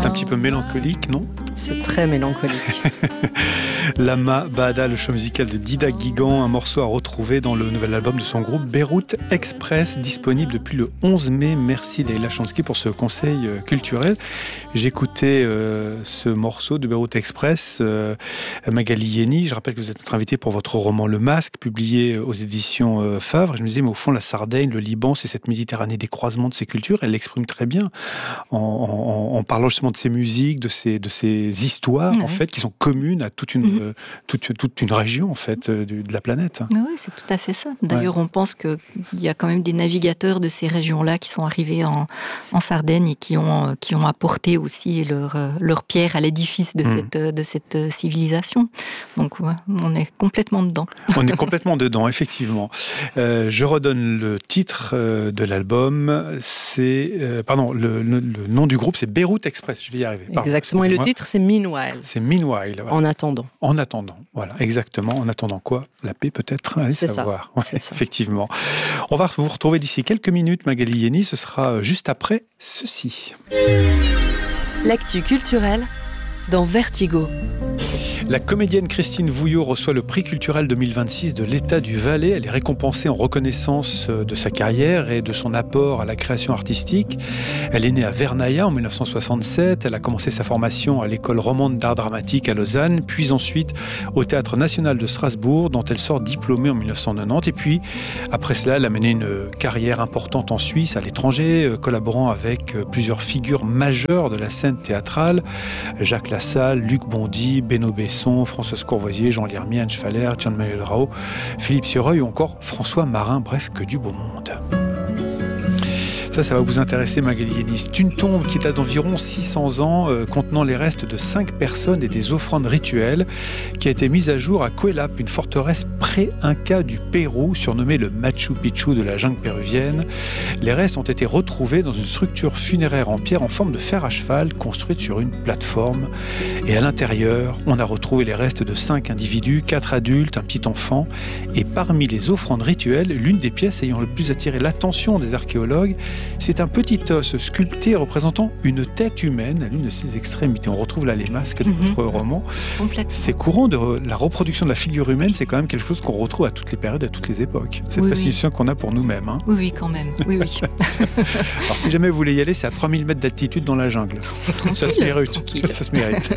un petit peu mélancolique, non ? C'est très mélancolique. Lama Bada, le choix musical de Dida Guigan, un morceau à retrouver dans le nouvel album de son groupe Beyrouth Express, disponible depuis le 11 mai. Merci Leïla Chansky pour ce conseil culturel. J'écoutais ce morceau de Beyrouth Express, Magali Yeni. Je rappelle que vous êtes notre invité pour votre roman Le Masque, publié aux éditions Favre. Je me disais, mais au fond, la Sardaigne, le Liban, c'est cette Méditerranée des croisements de ces cultures. Elle l'exprime très bien en parlant justement de ces musiques, de ces histoires, en fait, qui sont communes à toute une région, en fait, de la planète. Oui, c'est tout à fait ça. D'ailleurs, on pense qu'il y a quand même des navigateurs de ces régions-là qui sont arrivés en Sardaigne et qui ont apporté aussi leur pierre à l'édifice de cette civilisation. Donc, on est complètement dedans. On est complètement dedans, effectivement. Je redonne le titre de l'album. C'est, le nom du groupe, c'est Beyrouth Express. Je vais y arriver. Exactement. Et le titre, c'est Meanwhile. C'est Meanwhile. Ouais. En attendant. En attendant. Voilà, exactement. En attendant quoi ? La paix, peut-être ? Allez savoir. C'est ça. Effectivement. On va vous retrouver d'ici quelques minutes, Magali Yeni. Ce sera juste après ceci. L'actu culturelle dans Vertigo. La comédienne Christine Vouillot reçoit le prix culturel 2026 de l'État du Valais. Elle est récompensée en reconnaissance de sa carrière et de son apport à la création artistique. Elle est née à Vernaya en 1967. Elle a commencé sa formation à l'école romande d'art dramatique à Lausanne, puis ensuite au Théâtre national de Strasbourg, dont elle sort diplômée en 1990. Et puis, après cela, elle a mené une carrière importante en Suisse, à l'étranger, collaborant avec plusieurs figures majeures de la scène théâtrale. Jacques Lassalle, Luc Bondy, Beno Besson, Françoise Courvoisier, Jean Lhermier, Anne Schfaller, Gian-Manuel Rao, Philippe Sierreuil ou encore François Marin, bref, que du beau monde. Ça va vous intéresser, Magali Yeni. C'est une tombe qui date d'environ 600 ans, contenant les restes de 5 personnes et des offrandes rituelles, qui a été mise à jour à Cuelap, une forteresse pré-inca du Pérou, surnommée le Machu Picchu de la jungle péruvienne. Les restes ont été retrouvés dans une structure funéraire en pierre en forme de fer à cheval, construite sur une plateforme. Et à l'intérieur, on a retrouvé les restes de 5 individus, 4 adultes, un petit enfant. Et parmi les offrandes rituelles, l'une des pièces ayant le plus attiré l'attention des archéologues, c'est un petit os sculpté représentant une tête humaine à l'une de ses extrémités. On retrouve là les masques de notre roman. C'est courant de la reproduction de la figure humaine, c'est quand même quelque chose qu'on retrouve à toutes les périodes, à toutes les époques. Cette fascination qu'on a pour nous-mêmes. Hein. Oui, quand même. Oui. Alors si jamais vous voulez y aller, c'est à 3000 mètres d'altitude dans la jungle. Ça se mérite. Ça se mérite.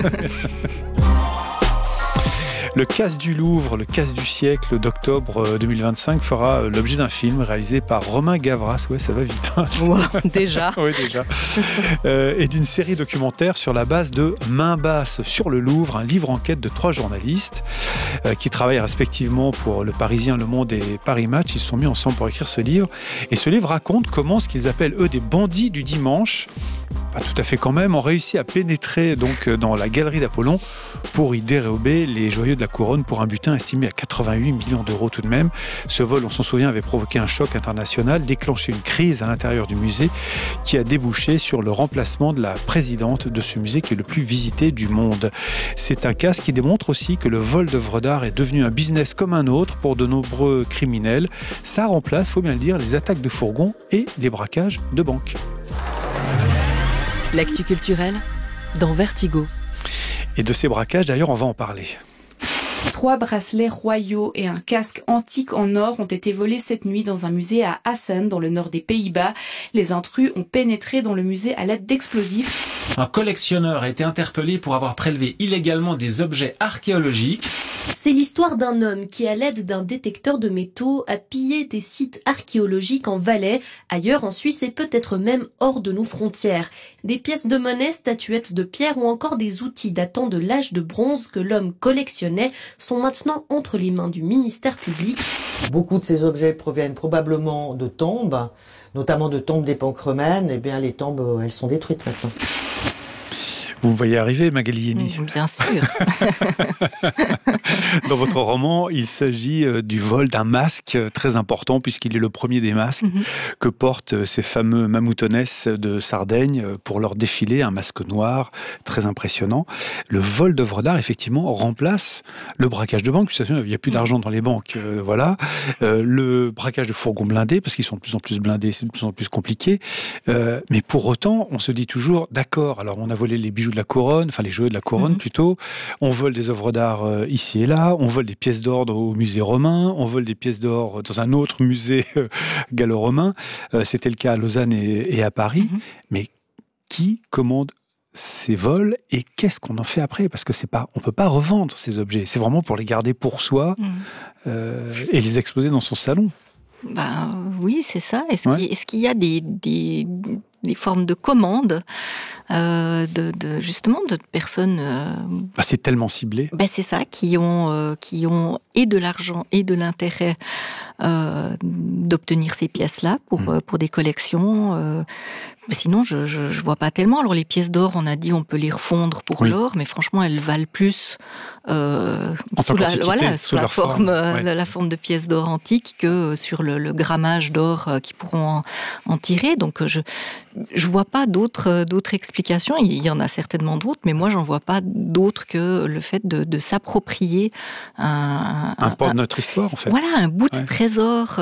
Le casse du Louvre, le casse du siècle d'octobre 2025 fera l'objet d'un film réalisé par Romain Gavras. Ouais, ça va vite. Hein. Wow, déjà. Oui, déjà. Et d'une série documentaire sur la base de Main basse sur le Louvre, un livre enquête de 3 journalistes qui travaillent respectivement pour Le Parisien, Le Monde et Paris Match. Ils se sont mis ensemble pour écrire ce livre. Et ce livre raconte comment ce qu'ils appellent, eux, des bandits du dimanche, pas tout à fait quand même, ont réussi à pénétrer donc dans la galerie d'Apollon pour y dérober les joyaux de la couronne pour un butin estimé à 88 millions d'euros tout de même. Ce vol, on s'en souvient, avait provoqué un choc international, déclenché une crise à l'intérieur du musée qui a débouché sur le remplacement de la présidente de ce musée qui est le plus visité du monde. C'est un cas qui démontre aussi que le vol d'œuvres d'art est devenu un business comme un autre pour de nombreux criminels. Ça remplace, il faut bien le dire, les attaques de fourgons et les braquages de banques. L'actu culturelle dans Vertigo. Et de ces braquages, d'ailleurs, on va en parler. 3 bracelets royaux et un casque antique en or ont été volés cette nuit dans un musée à Assen, dans le nord des Pays-Bas. Les intrus ont pénétré dans le musée à l'aide d'explosifs. Un collectionneur a été interpellé pour avoir prélevé illégalement des objets archéologiques. C'est l'histoire d'un homme qui, à l'aide d'un détecteur de métaux, a pillé des sites archéologiques en Valais, ailleurs en Suisse et peut-être même hors de nos frontières. Des pièces de monnaie, statuettes de pierre ou encore des outils datant de l'âge de bronze que l'homme collectionnait sont maintenant entre les mains du ministère public. Beaucoup de ces objets proviennent probablement de tombes, notamment de tombes d'époque romaine. Eh bien, les tombes, elles sont détruites maintenant. Vous me voyez arriver, Magali Yeni. Bien sûr. Dans votre roman, il s'agit du vol d'un masque très important, puisqu'il est le premier des masques que portent ces fameux mamoutones de Sardaigne pour leur défilé, un masque noir très impressionnant. Le vol d'œuvres d'art, effectivement, remplace le braquage de banque, puisqu'il n'y a plus d'argent dans les banques, voilà. Le braquage de fourgons blindés, parce qu'ils sont de plus en plus blindés, c'est de plus en plus compliqué. Mais pour autant, on se dit toujours, d'accord, alors on a volé les bijoux de la couronne, enfin les jouets de la couronne plutôt, on vole des œuvres d'art ici et là, on vole des pièces d'or au musée romain, on vole des pièces d'or dans un autre musée gallo-romain, c'était le cas à Lausanne et à Paris, mais qui commande ces vols et qu'est-ce qu'on en fait après? Parce que on peut pas revendre ces objets, c'est vraiment pour les garder pour soi et les exposer dans son salon. Oui, c'est ça. Est-ce qu'il y a des formes de commandes justement de personnes c'est tellement ciblé. C'est ça, qui ont et de l'argent et de l'intérêt d'obtenir ces pièces-là pour des collections. Sinon, je vois pas tellement. Alors les pièces d'or, on a dit on peut les refondre pour l'or, mais franchement elles valent plus sous la forme de pièces d'or antiques que sur le grammage d'or qu'ils pourront en tirer. Donc je vois pas d'autres explications. Il y en a certainement d'autres, mais moi j'en vois pas d'autres que le fait de s'approprier un pan de notre histoire en fait. Voilà, un bout de trésor,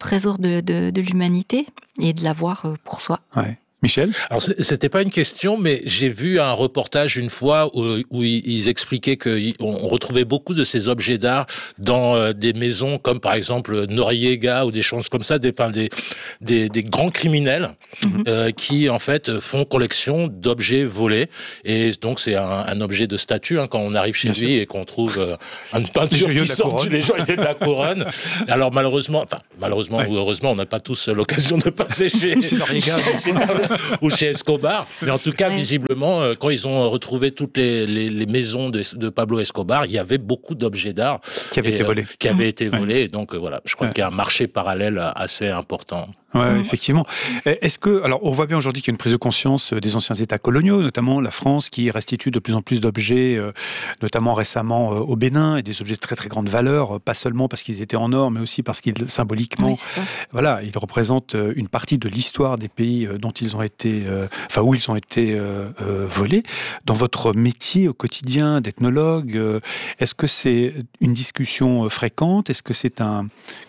de l'humanité et de l'avoir pour soi. Ouais. Michel? Alors, c'était pas une question, mais j'ai vu un reportage une fois où ils expliquaient qu'on retrouvait beaucoup de ces objets d'art dans des maisons comme par exemple Noriega ou des choses comme ça, des grands criminels qui en fait font collection d'objets volés. Et donc c'est un objet de statut quand on arrive chez lui et qu'on trouve une peinture qui sort les joyaux de la couronne. Alors malheureusement ou heureusement, on n'a pas tous l'occasion de passer chez Noriega ou chez Escobar, mais en tout cas visiblement quand ils ont retrouvé toutes les maisons de Pablo Escobar, il y avait beaucoup d'objets d'art qui avaient été volés. Et donc voilà, je crois qu'il y a un marché parallèle assez important. Ouais, effectivement. Alors, on voit bien aujourd'hui qu'il y a une prise de conscience des anciens États coloniaux, notamment la France, qui restitue de plus en plus d'objets, notamment récemment au Bénin, et des objets de très très grande valeur, pas seulement parce qu'ils étaient en or, mais aussi parce qu'ils symboliquement, ils représentent une partie de l'histoire des pays dont ils ont été, où ils ont été volés. Dans votre métier au quotidien d'ethnologue, est-ce que c'est une discussion fréquente? Est-ce que c'est un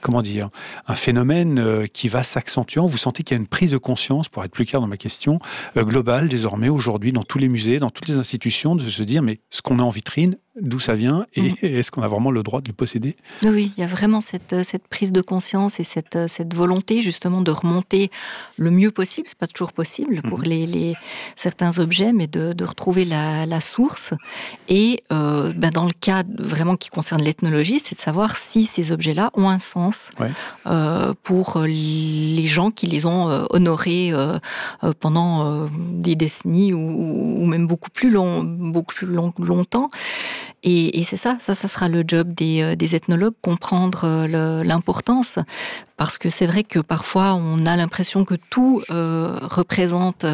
phénomène qui va s'accentuant? Vous sentez qu'il y a une prise de conscience, pour être plus clair dans ma question, globale désormais aujourd'hui dans tous les musées, dans toutes les institutions, de se dire mais ce qu'on a en vitrine, d'où ça vient et est-ce qu'on a vraiment le droit de le posséder? Oui, il y a vraiment cette prise de conscience et cette volonté justement de remonter le mieux possible. C'est pas toujours possible pour certains objets, mais de retrouver la source. Et dans le cas vraiment qui concerne l'ethnologie, c'est de savoir si ces objets-là ont un sens pour les gens qui les ont honorés pendant des décennies ou même beaucoup plus longtemps. Et c'est ça sera le job des ethnologues, comprendre l'importance. Parce que c'est vrai que parfois on a l'impression que tout représente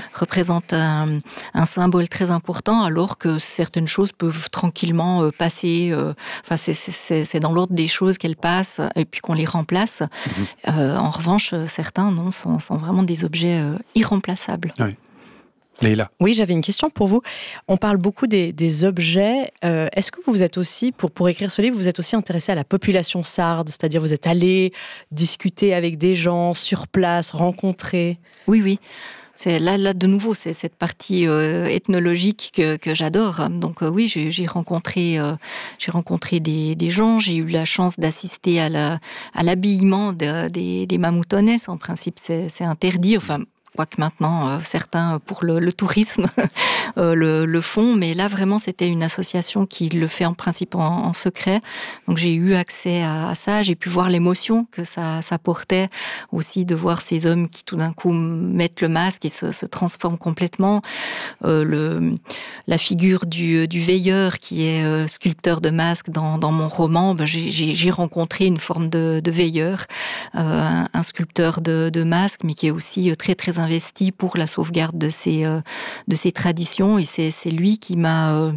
un symbole très important, alors que certaines choses peuvent tranquillement passer. C'est dans l'ordre des choses qu'elles passent et puis qu'on les remplace. En revanche, certains sont vraiment des objets irremplaçables. Oui. Leïla. Oui, j'avais une question pour vous. On parle beaucoup des objets. Est-ce que vous êtes aussi, pour écrire ce livre, vous êtes aussi intéressé à la population sarde? C'est-à-dire, vous êtes allé discuter avec des gens sur place, rencontrer? Oui. C'est là de nouveau, c'est cette partie ethnologique que j'adore. Donc oui, j'ai rencontré des gens. J'ai eu la chance d'assister à l'habillement des mamoutones. En principe, c'est interdit. Enfin, quoique maintenant, certains, pour le tourisme, le font. Mais là, vraiment, c'était une association qui le fait en principe en secret. Donc, j'ai eu accès à ça. J'ai pu voir l'émotion que ça portait aussi, de voir ces hommes qui, tout d'un coup, mettent le masque et se transforment complètement. La figure du veilleur, qui est sculpteur de masques dans mon roman, j'ai rencontré une forme de veilleur, un sculpteur de masques, mais qui est aussi très, très investi pour la sauvegarde de ces traditions, et c'est lui qui m'a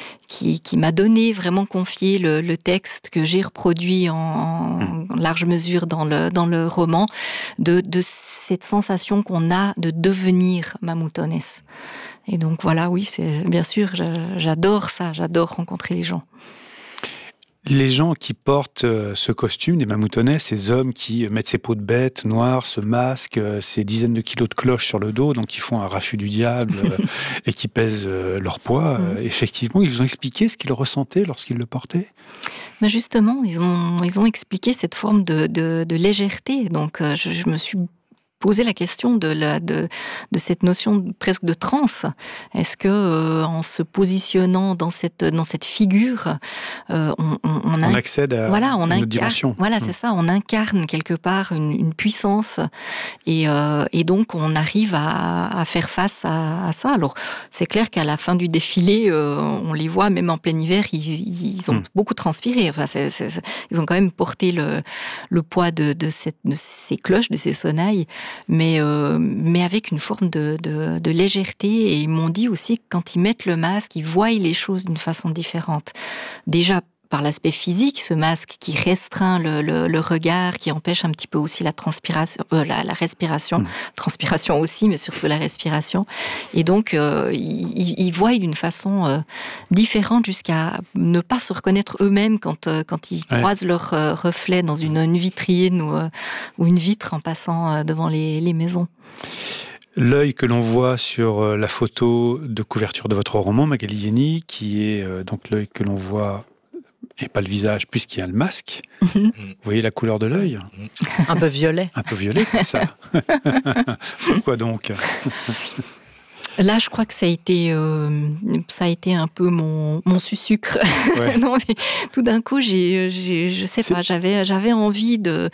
donné, vraiment confié le texte que j'ai reproduit en large mesure dans le roman, de cette sensation qu'on a de devenir mamoutones. Et donc voilà, oui, c'est bien sûr, j'adore ça, j'adore rencontrer les gens. Les gens qui portent ce costume des mamoutones, ces hommes qui mettent ces peaux de bête noires, ce masque, ces dizaines de kilos de cloches sur le dos, donc qui font un raffut du diable et qui pèsent leur poids, effectivement, ils vous ont expliqué ce qu'ils ressentaient lorsqu'ils le portaient ? Mais justement, ils ont expliqué cette forme de légèreté. Donc je me suis poser la question de cette notion presque de transe. Est-ce que en se positionnant dans cette figure, on accède à une autre dimension. Voilà, c'est ça. On incarne quelque part une puissance, et donc on arrive à faire face à ça. Alors c'est clair qu'à la fin du défilé, on les voit même en plein hiver, ils ont beaucoup transpiré. Enfin, ils ont quand même porté le poids de ces cloches, de ces sonnailles. Mais avec une forme de légèreté, et ils m'ont dit aussi que quand ils mettent le masque, ils voient les choses d'une façon différente. Déjà par l'aspect physique, ce masque qui restreint le regard, qui empêche un petit peu aussi la transpiration, la respiration, transpiration aussi, mais surtout la respiration. Et donc, ils voient d'une façon différente, jusqu'à ne pas se reconnaître eux-mêmes quand ils croisent leur reflet dans une vitrine ou une vitre en passant devant les maisons. L'œil que l'on voit sur la photo de couverture de votre roman, Magali Yenny, qui est donc l'œil que l'on voit, et pas le visage, puisqu'il y a le masque. Vous voyez la couleur de l'œil ? Un peu violet. Un peu violet, comme ça. Pourquoi donc ? Là, je crois que ça a été un peu mon sucre. Ouais. Non, mais tout d'un coup, je sais pas, j'avais envie de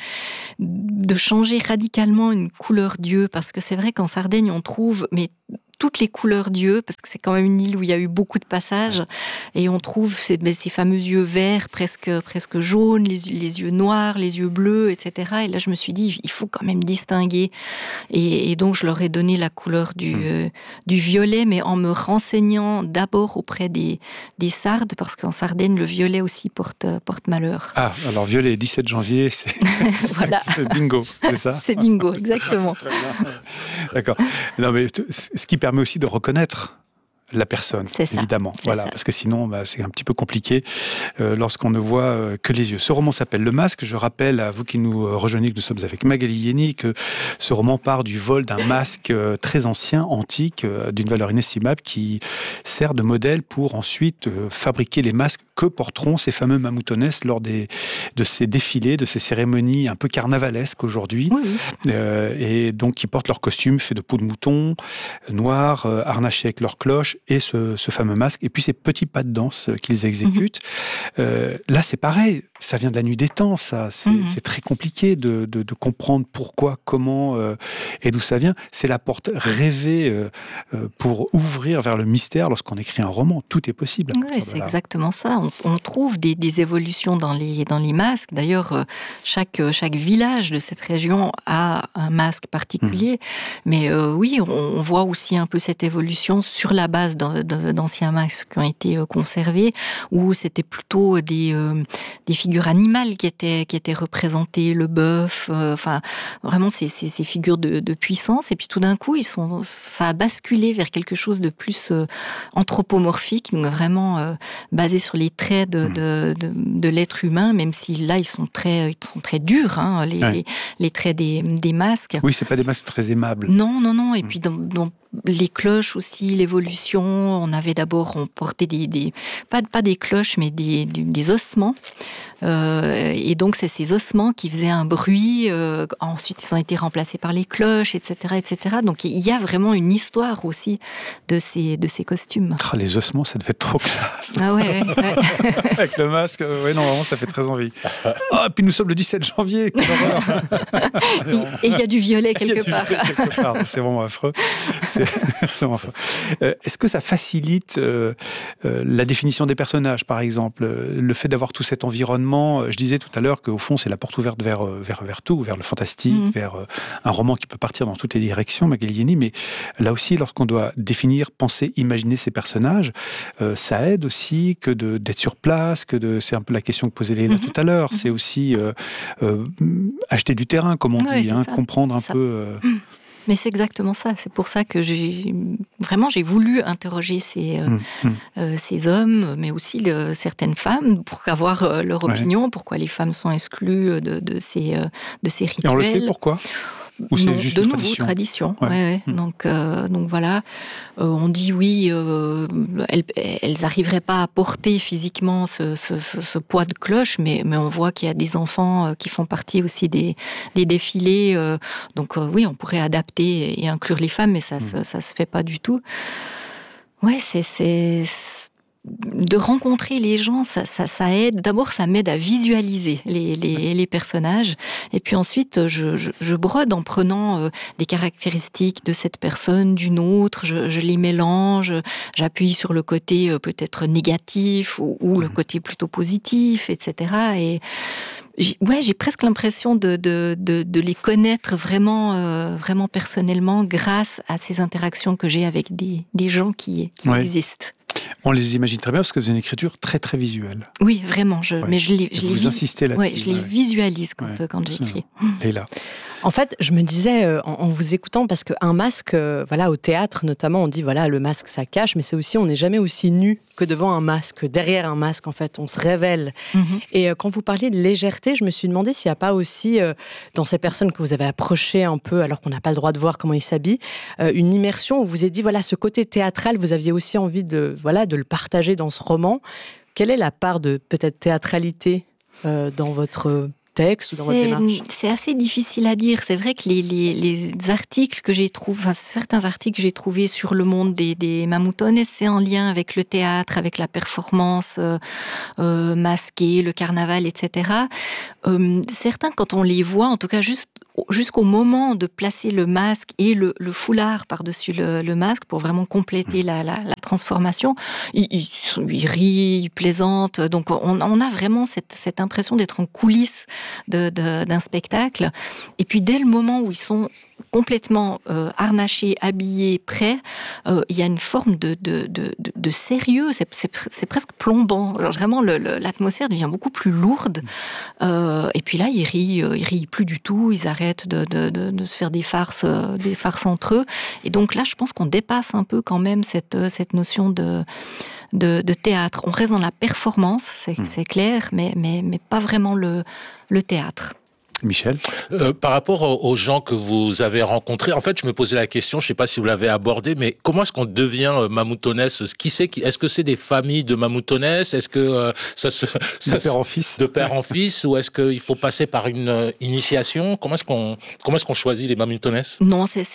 changer radicalement une couleur d'yeux, parce que c'est vrai qu'en Sardaigne, on trouve toutes les couleurs d'yeux, parce que c'est quand même une île où il y a eu beaucoup de passages, et on trouve ces fameux yeux verts, presque jaunes, les yeux noirs, les yeux bleus, etc. Et là, je me suis dit, il faut quand même distinguer. Et donc, je leur ai donné la couleur du violet, mais en me renseignant d'abord auprès des Sardes, parce qu'en Sardaigne, le violet aussi porte malheur. Ah, alors violet, 17 janvier, c'est voilà. C'est bingo, c'est ça ? C'est bingo, exactement. Très bien. D'accord. Non, mais ce qui permet aussi de reconnaître la personne, évidemment. Voilà, parce que sinon, c'est un petit peu compliqué lorsqu'on ne voit que les yeux. Ce roman s'appelle Le Masque. Je rappelle à vous qui nous rejoignez que nous sommes avec Magali Yenny, que ce roman part du vol d'un masque très ancien, antique, d'une valeur inestimable, qui sert de modèle pour ensuite fabriquer les masques que porteront ces fameux mamoutones lors de ces défilés, de ces cérémonies un peu carnavalesques aujourd'hui. Oui. Et donc, qui portent leur costume fait de peau de mouton, noir, harnaché avec leurs cloches, et ce fameux masque, et puis ces petits pas de danse qu'ils exécutent. Là, c'est pareil, ça vient de la nuit des temps, ça. C'est très compliqué de comprendre pourquoi, comment et d'où ça vient. C'est la porte rêvée pour ouvrir vers le mystère lorsqu'on écrit un roman. Tout est possible. Oui, c'est exactement ça. On trouve des évolutions dans les masques. D'ailleurs, chaque village de cette région a un masque particulier. Mais oui, on voit aussi un peu cette évolution sur la base d'anciens masques qui ont été conservés, où c'était plutôt des figures animales qui étaient représentées, le bœuf, enfin vraiment ces figures de puissance. Et puis tout d'un coup, ça a basculé vers quelque chose de plus anthropomorphique, donc vraiment basé sur les traits de l'être humain, même si là ils sont très durs, hein, les traits des masques. Oui, c'est pas des masques très aimables. Non. Et puis dans les cloches aussi, l'évolution, on portait pas des cloches, mais des ossements. Et donc, c'est ces ossements qui faisaient un bruit. Ensuite, ils ont été remplacés par les cloches, etc., etc. Donc, il y a vraiment une histoire aussi de ces costumes. Oh, les ossements, ça devait être trop classe. Ah ouais. Avec le masque, non, vraiment, ça fait très envie. Et puis nous sommes le 17 janvier, quelle horreur. Et il y a du violet quelque part. C'est vraiment affreux. C'est Est-ce que ça facilite la définition des personnages, par exemple, le fait d'avoir tout cet environnement? Je disais tout à l'heure qu'au fond, c'est la porte ouverte vers tout, vers le fantastique, vers un roman qui peut partir dans toutes les directions, Magali, mais là aussi, lorsqu'on doit définir, penser, imaginer ces personnages, ça aide aussi que d'être sur place, c'est un peu la question que posait Léla tout à l'heure, c'est aussi acheter du terrain, comme on dit, comprendre un peu... Mais c'est exactement ça. C'est pour ça que j'ai voulu interroger ces hommes, mais aussi certaines femmes, pour avoir leur opinion, pourquoi les femmes sont exclues de ces rituels. Et on le sait pourquoi? Ou c'est juste de nouveau, tradition. Ouais. Donc voilà, on dit oui, elles n'arriveraient pas à porter physiquement ce poids de cloche, mais on voit qu'il y a des enfants qui font partie aussi des défilés. Donc oui, on pourrait adapter et inclure les femmes, mais ça se fait pas du tout. Ouais, c'est de rencontrer les gens, ça aide. D'abord, ça m'aide à visualiser les personnages. Et puis ensuite, je brode en prenant des caractéristiques de cette personne, d'une autre. Je les mélange. J'appuie sur le côté peut-être négatif ou le côté plutôt positif, etc. Et j'ai presque l'impression de les connaître vraiment personnellement grâce à ces interactions que j'ai avec des gens qui existent. On les imagine très bien parce que vous avez une écriture très très visuelle. Oui, vraiment. Mais vous insistez là-dessus. Je les visualise quand j'écris. Léla. En fait, je me disais, en vous écoutant, parce qu'un masque, au théâtre notamment, on dit, le masque, ça cache, mais c'est aussi, on n'est jamais aussi nu que devant un masque. Derrière un masque, en fait, on se révèle. Et quand vous parliez de légèreté, je me suis demandé s'il n'y a pas aussi, dans ces personnes que vous avez approchées un peu, alors qu'on n'a pas le droit de voir comment ils s'habillent, une immersion où vous vous êtes dit, ce côté théâtral, vous aviez aussi envie de le partager dans ce roman. Quelle est la part de, peut-être, théâtralité dans votre texte ou dans votre démarche? C'est assez difficile à dire. C'est vrai que les articles que j'ai trouvés, certains articles que j'ai trouvés sur le monde des Mamoutones, c'est en lien avec le théâtre, avec la performance masquée, le carnaval, etc. Certains, quand on les voit, en tout cas jusqu'au moment de placer le masque et le foulard par-dessus le masque pour vraiment compléter la transformation, ils rient, ils plaisantent. Donc on a vraiment cette impression d'être en coulisses d'un spectacle. Et puis dès le moment où ils sont complètement harnachés, habillés, prêts, il y a une forme de sérieux, c'est presque plombant. Alors, vraiment, l'atmosphère devient beaucoup plus lourde. Et puis là, ils rient plus du tout, ils arrêtent de se faire des farces entre eux. Et donc là, je pense qu'on dépasse un peu quand même cette notion de théâtre. On reste dans la performance, c'est clair, mais pas vraiment le théâtre. Michel? Par rapport aux gens que vous avez rencontrés, en fait, je me posais la question, je ne sais pas si vous l'avez abordé, mais comment est-ce qu'on devient Mamoutones? Est-ce que c'est des familles de Mamoutones? Est-ce que de père en fils? De père en fils? Ou est-ce qu'il faut passer par une initiation? Comment est-ce qu'on choisit les Mamoutones? Non, c'est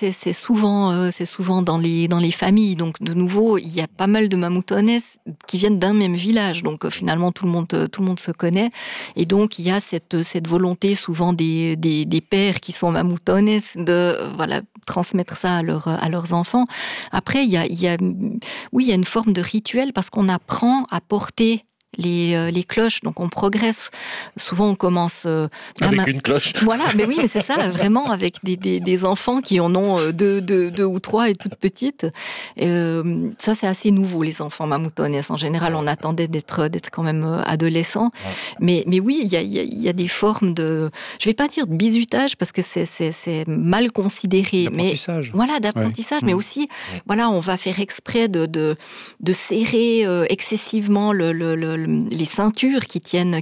souvent dans les familles. Donc, de nouveau, il y a pas mal de Mamoutones qui viennent d'un même village. Donc, finalement, tout le monde se connaît. Et donc, il y a cette volonté souvent des pères qui sont Mamoutones de transmettre ça à leurs enfants. Après, il y a une forme de rituel parce qu'on apprend à porter les cloches, donc on progresse. Souvent, on commence avec une cloche. Voilà, mais oui, mais c'est ça, vraiment, avec des enfants qui en ont deux ou trois et toutes petites. Ça, c'est assez nouveau, les enfants Mamoutones. En général, on attendait d'être quand même adolescents. Ouais. Mais oui, il y a des formes de, je vais pas dire de bizutage parce que c'est mal considéré, d'apprentissage. Mais d'apprentissage, mais aussi, on va faire exprès de serrer excessivement les ceintures qui tiennent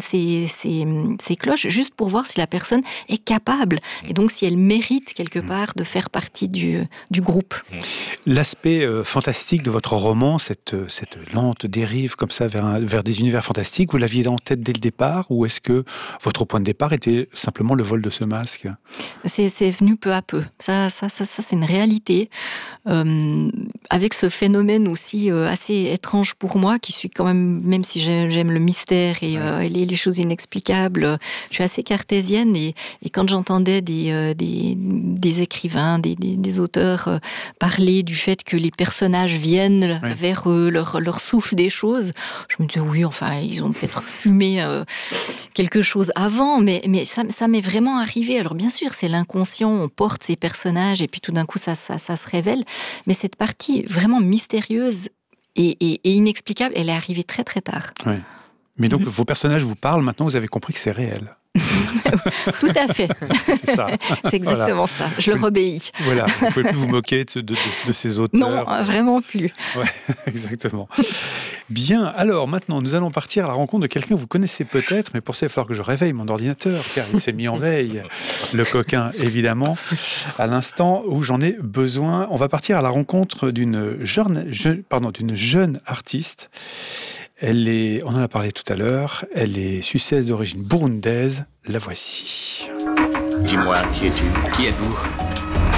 ces cloches, juste pour voir si la personne est capable, et donc si elle mérite quelque part de faire partie du groupe. L'aspect fantastique de votre roman, cette lente dérive comme ça vers des univers fantastiques, vous l'aviez en tête dès le départ, ou est-ce que votre point de départ était simplement le vol de ce masque? C'est venu peu à peu. Ça c'est une réalité. Avec ce phénomène aussi assez étrange pour moi, qui suis quand même si si j'aime le mystère et les choses inexplicables. Je suis assez cartésienne et quand j'entendais des écrivains, des auteurs parler du fait que les personnages viennent vers eux, leur souffle des choses, je me disais oui, enfin, ils ont peut-être fumé quelque chose avant, mais ça m'est vraiment arrivé. Alors bien sûr, c'est l'inconscient, on porte ces personnages et puis tout d'un coup ça se révèle, mais cette partie vraiment mystérieuse et inexplicable, elle est arrivée très très tard. Oui. Mais donc vos personnages vous parlent, maintenant vous avez compris que c'est réel. Tout à fait. C'est ça. C'est exactement ça. Je leur obéis. Voilà, vous ne pouvez plus vous moquer de ces auteurs. Non, vraiment plus. Ouais, exactement. Bien, alors maintenant, nous allons partir à la rencontre de quelqu'un que vous connaissez peut-être, mais pour ça, il va falloir que je réveille mon ordinateur, car il s'est mis en veille, le coquin, évidemment, à l'instant où j'en ai besoin. On va partir à la rencontre d'une jeune artiste. On en a parlé tout à l'heure, elle est suissesse d'origine burundaise, la voici. Dis-moi, qui es-tu ? Qui êtes-vous ?